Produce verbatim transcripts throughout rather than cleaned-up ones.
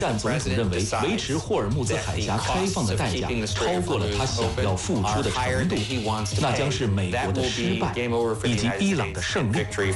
但总统认为，维持霍尔木兹海峡开放的代价超过了他想要付出的程度，那将是美国的失败以及伊朗的胜利。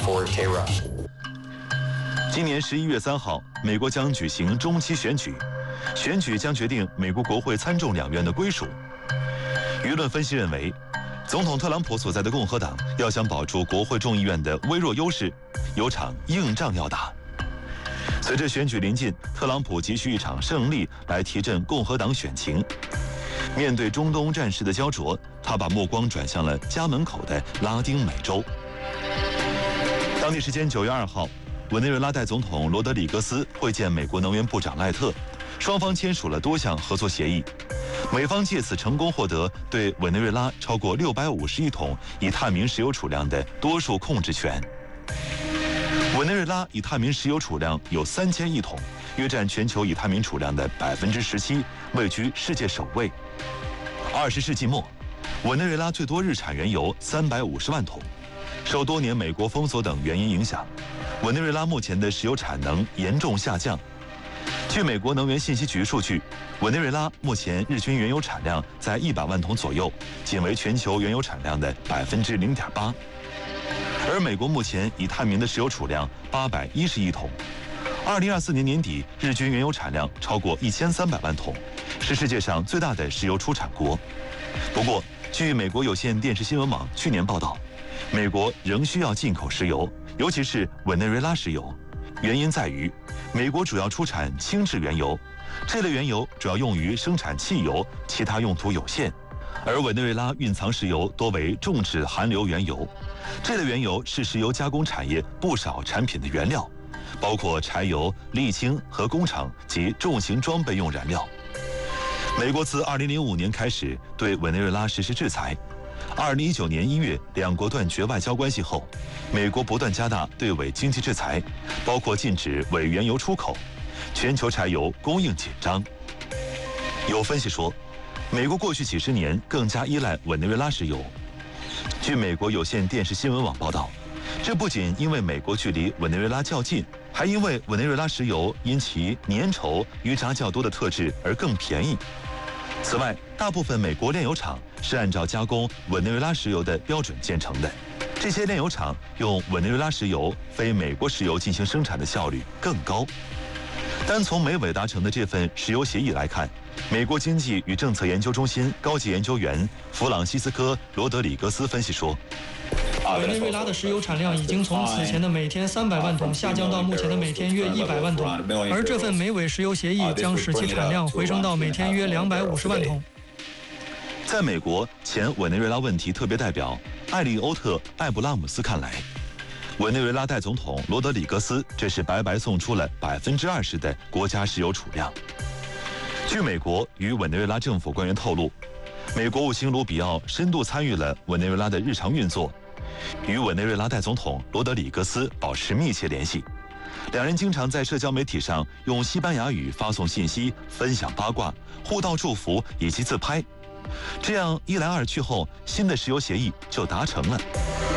今年十一月三号，美国将举行中期选举，选举将决定美国国会参众两院的归属。舆论分析认为，总统特朗普所在的共和党要想保住国会众议院的微弱优势，有场硬仗要打。随着选举临近，特朗普急需一场胜利来提振共和党选情。面对中东战事的焦灼，他把目光转向了家门口的拉丁美洲。当地时间九月二号，委内瑞拉代总统罗德里格斯会见美国能源部长赖特，双方签署了多项合作协议。美方借此成功获得对委内瑞拉超过六百五十亿桶已探明石油储量的多数控制权。委内瑞拉已探明石油储量有三千亿桶，约占全球已探明储量的百分之十七，位居世界首位。二十世纪末，委内瑞拉最多日产原油三百五十万桶。受多年美国封锁等原因影响，委内瑞拉目前的石油产能严重下降。据美国能源信息局数据，委内瑞拉目前日均原油产量在一百万桶左右，仅为全球原油产量的百分之零点八。而美国目前已探明的石油储量八百一十亿桶，二零二四年年底日均原油产量超过一千三百万桶，是世界上最大的石油出产国。不过，据美国有线电视新闻网去年报道，美国仍需要进口石油，尤其是委内瑞拉石油。原因在于，美国主要出产轻质原油，这类原油主要用于生产汽油，其他用途有限。而委内瑞拉蕴藏石油多为重质含硫原油，这类原油是石油加工产业不少产品的原料，包括柴油、沥青和工厂及重型装备用燃料。美国自二零零五年开始对委内瑞拉实施制裁。二零一九年一月，两国断绝外交关系后，美国不断加大对委经济制裁，包括禁止委原油出口，全球柴油供应紧张。有分析说，美国过去几十年更加依赖委内瑞拉石油。据美国有线电视新闻网报道，这不仅因为美国距离委内瑞拉较近，还因为委内瑞拉石油因其粘稠、余渣较多的特质而更便宜。此外，大部分美国炼油厂是按照加工委内瑞拉石油的标准建成的，这些炼油厂用委内瑞拉石油、非美国石油进行生产的效率更高。单从美委达成的这份石油协议来看，美国经济与政策研究中心高级研究员弗朗西斯科·罗德里格斯分析说， 委内瑞拉的石油产量已经从此前的每天三百万桶下降到目前的每天约一百万桶，而这份美委石油协议将使其产量回升到每天约两百五十万桶。 在美国前委内瑞拉问题特别代表艾利欧特·艾布拉姆斯看来，委内瑞拉代总统罗德里格斯这是白白送出了百分之二十的国家石油储量。据美国与委内瑞拉政府官员透露，美国务卿卢比奥深度参与了委内瑞拉的日常运作，与委内瑞拉代总统罗德里格斯保持密切联系。两人经常在社交媒体上用西班牙语发送信息、分享八卦、互道祝福以及自拍。这样一来二去后，新的石油协议就达成了。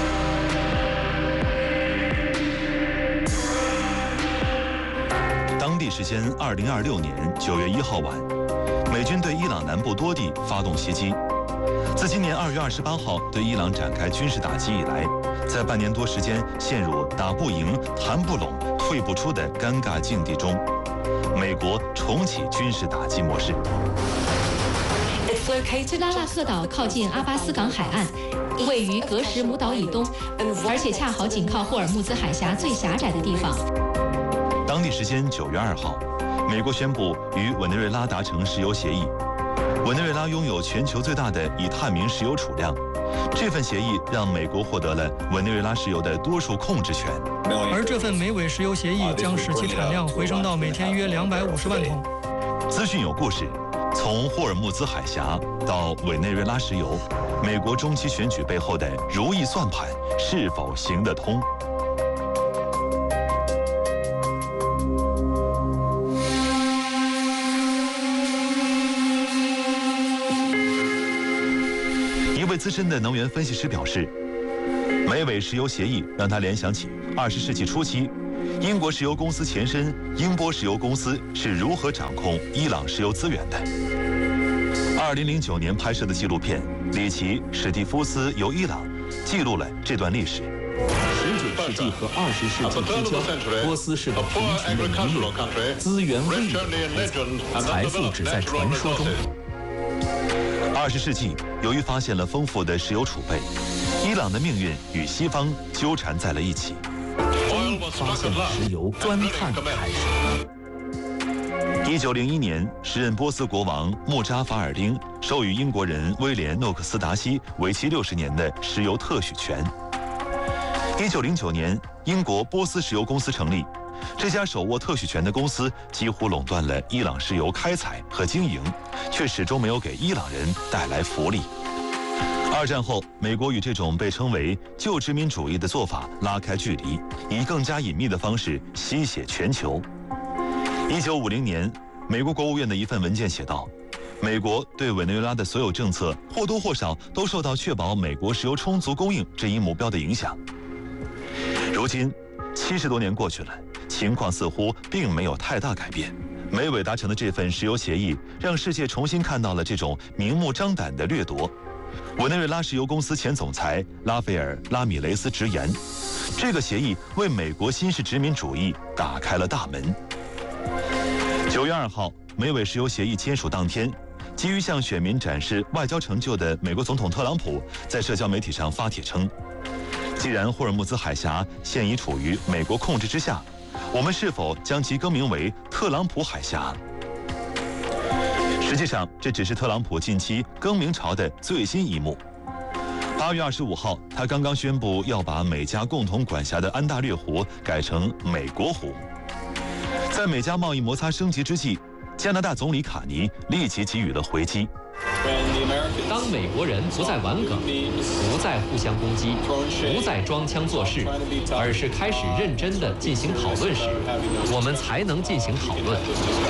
当地时间二零二六年九月一号晚，美军对伊朗南部多地发动袭击。自今年二月二十八号对伊朗展开军事打击以来，在半年多时间陷入打不赢、谈不拢、退不出的尴尬境地中，美国重启军事打击模式。 拉纳克岛靠近阿巴斯港海岸，位于格什姆岛以东，而且恰好紧靠霍尔木兹海峡最狭窄的地方。 当地时间九月二号，美国宣布与委内瑞拉达成石油协议。委内瑞拉拥有全球最大的已探明石油储量，这份协议让美国获得了委内瑞拉石油的多数控制权。 而这份美委石油协议将使其产量回升到每天约两百五十万桶。 资讯有故事，从霍尔木兹海峡到委内瑞拉石油，美国中期选举背后的如意算盘是否行得通？一位资深的能源分析师表示，美委石油协议让他联想起二十世纪初期英国石油公司前身英波石油公司是如何掌控伊朗石油资源的。二零零九年拍摄的纪录片《里奇·史蒂夫斯游伊朗》记录了这段历史。 十九世纪和二十世纪之交，波斯是个贫穷的农业，资源微薄的财富只在传说中。 二十世纪，由于发现了丰富的石油储备，伊朗的命运与西方纠缠在了一起。 发现了石油，钻探开始。 一九零一年，时任波斯国王穆扎法尔丁授予英国人威廉·诺克斯达西为期六十年的石油特许权。一九零九年，英国波斯石油公司成立，这家手握特许权的公司几乎垄断了伊朗石油开采和经营，却始终没有给伊朗人带来福利。二战后，美国与这种被称为旧殖民主义的做法拉开距离，以更加隐秘的方式吸血全球。一九五零年，美国国务院的一份文件写道，美国对委内瑞拉的所有政策或多或少都受到确保美国石油充足供应这一目标的影响。如今，七十多年过去了，情况似乎并没有太大改变。美委达成的这份石油协议，让世界重新看到了这种明目张胆的掠夺。委内瑞拉石油公司前总裁拉斐尔·拉米雷斯直言，这个协议为美国新式殖民主义打开了大门。九月二号，美委石油协议签署当天，急于向选民展示外交成就的美国总统特朗普在社交媒体上发帖称，既然霍尔木兹海峡现已处于美国控制之下，我们是否将其更名为特朗普海峡？实际上，这只是特朗普近期更名潮的最新一幕。八月二十五号，他刚刚宣布要把美加共同管辖的安大略湖改成美国湖。在美加贸易摩擦升级之际，加拿大总理卡尼立即给予了回击。 当美国人不再玩梗，不再互相攻击，不再装腔作势，而是开始认真地进行讨论时，我们才能进行讨论。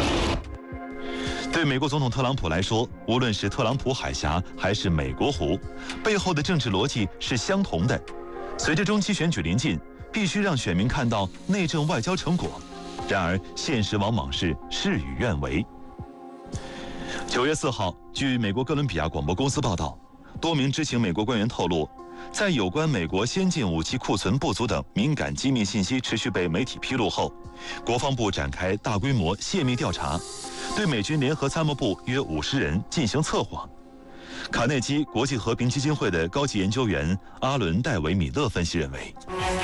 对美国总统特朗普来说，无论是特朗普海峡还是美国湖，背后的政治逻辑是相同的。随着中期选举临近，必须让选民看到内政外交成果。然而，现实往往是事与愿违。九月四号，据美国哥伦比亚广播公司报道，多名知情美国官员透露，在有关美国先进武器库存不足等敏感机密信息持续被媒体披露后，国防部展开大规模泄密调查，对美军联合参谋部约五十人进行测谎。卡内基国际和平基金会的高级研究员阿伦·戴维·米勒分析认为，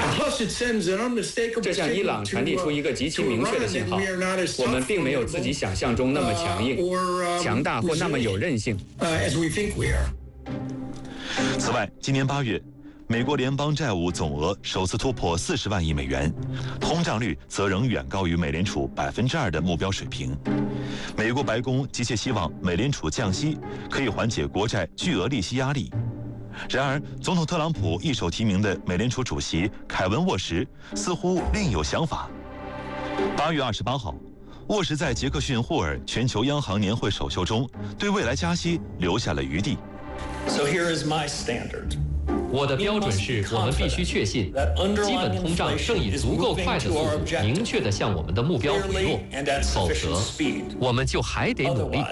这向伊朗传递出一个极其明确的信号：我们并没有自己想象中那么强硬、强大或那么有韧性。 此外，今年八月，美国联邦债务总额首次突破四十万亿美元，通胀率则仍远高于美联储百分之二的目标水平。美国白宫急切希望美联储降息，可以缓解国债巨额利息压力。然而，总统特朗普一手提名的美联储主席凯文·沃什似乎另有想法。八月二十八号，沃什在杰克逊霍尔全球央行年会首秀中，对未来加息留下了余地。 So here is my standard. 我的标准是我们必须确信，基本通胀正以足够快的速度明确地向我们的目标回落，否则我们就还得努力。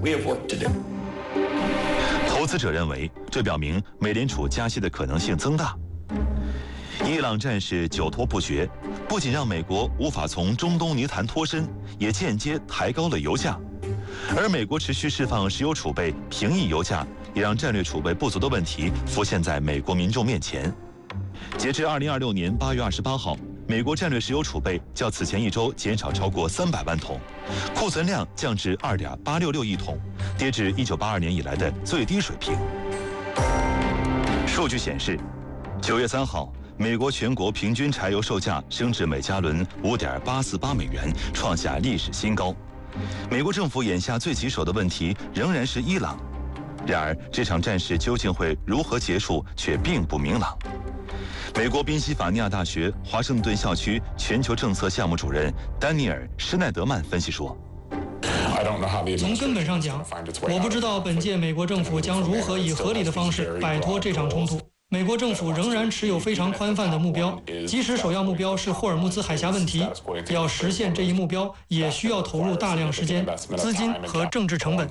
投资者认为，这表明美联储加息的可能性增大。伊朗战事久拖不决，不仅让美国无法从中东泥潭脱身，也间接抬高了油价。而美国持续释放石油储备，平抑油价，也让战略储备不足的问题浮现在美国民众面前。截至二零二六年八月二十八号，美国战略石油储备较此前一周减少超过三百万桶，库存量降至二点八六六亿桶，跌至一九八二年以来的最低水平。数据显示，九月三号，美国全国平均柴油售价升至每加仑五点八四八美元，创下历史新高。美国政府眼下最棘手的问题仍然是伊朗，然而这场战事究竟会如何结束却并不明朗。美国宾夕法尼亚大学华盛顿校区全球政策项目主任丹尼尔·施奈德曼分析说， 从根本上讲，我不知道本届美国政府将如何以合理的方式摆脱这场冲突。 美国政府仍然持有非常宽泛的目标，即使首要目标是霍尔木兹海峡问题，要实现这一目标，也需要投入大量时间、资金和政治成本。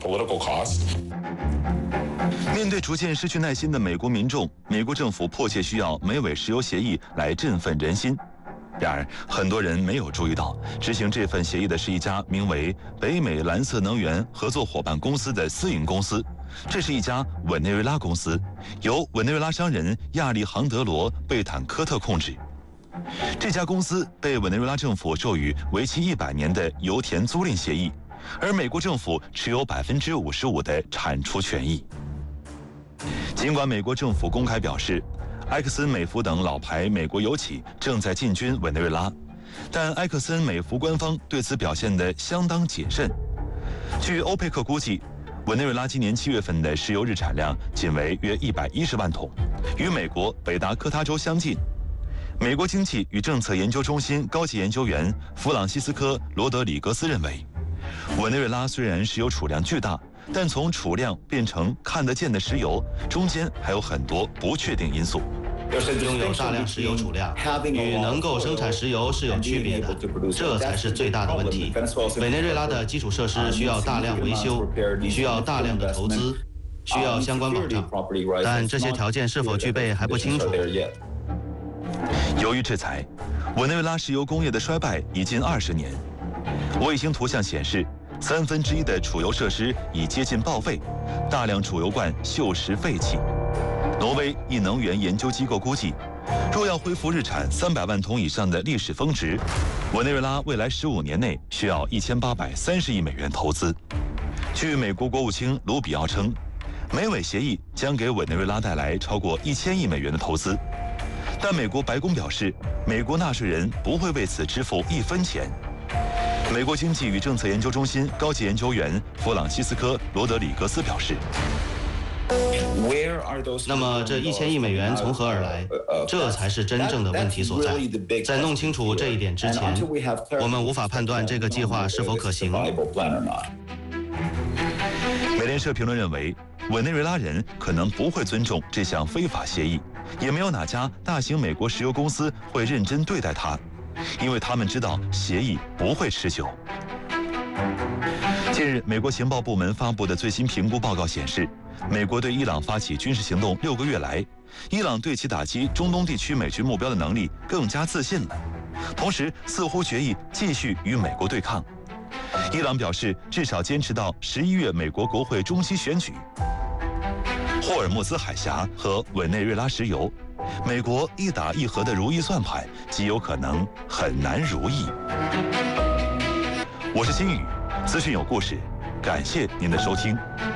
面对逐渐失去耐心的美国民众，美国政府迫切需要美委石油协议来振奋人心。然而，很多人没有注意到，执行这份协议的是一家名为北美蓝色能源合作伙伴公司的私营公司。这是一家委内瑞拉公司，由委内瑞拉商人亚历杭德罗·贝坦科特控制。这家公司被委内瑞拉政府授予为期一百年的油田租赁协议，而美国政府持有百分之五十五的产出权益。尽管美国政府公开表示，埃克森美孚等老牌美国油企正在进军委内瑞拉，但埃克森美孚官方对此表现得相当谨慎。据欧佩克估计，委内瑞拉今年七月份的石油日产量仅为约一百一十万桶，与美国北达科他州相近。美国经济与政策研究中心高级研究员弗朗西斯科·罗德里格斯认为，委内瑞拉虽然石油储量巨大，但从储量变成看得见的石油，中间还有很多不确定因素。 拥有大量石油储量与能够生产石油是有区别的，这才是最大的问题。委内瑞拉的基础设施需要大量维修，需要大量的投资，需要相关保障，但这些条件是否具备还不清楚。 由于制裁，委内瑞拉石油工业的衰败已近二十年。卫星图像显示，三分之一的储油设施已接近报废，大量储油罐锈蚀废弃。挪威一能源研究机构估计，若要恢复日产三百万桶以上的历史峰值，委内瑞拉未来十五年内需要一千八百三十亿美元投资。据美国国务卿卢比奥称，美委协议将给委内瑞拉带来超过一千亿美元的投资，但美国白宫表示，美国纳税人不会为此支付一分钱。美国经济与政策研究中心高级研究员弗朗西斯科·罗德里格斯表示， 那么这一千亿美元从何而来？这才是真正的问题所在。在弄清楚这一点之前，我们无法判断这个计划是否可行。 美联社评论认为，委内瑞拉人可能不会尊重这项非法协议，也没有哪家大型美国石油公司会认真对待它，因为他们知道协议不会持久。近日，美国情报部门发布的最新评估报告显示，美国对伊朗发起军事行动六个月来，伊朗对其打击中东地区美军目标的能力更加自信了，同时似乎决意继续与美国对抗。伊朗表示至少坚持到十一月美国国会中期选举。霍尔木兹海峡和委内瑞拉石油，美国一打一和的如意算盘极有可能很难如意。我是金宇，资讯有故事，感谢您的收听。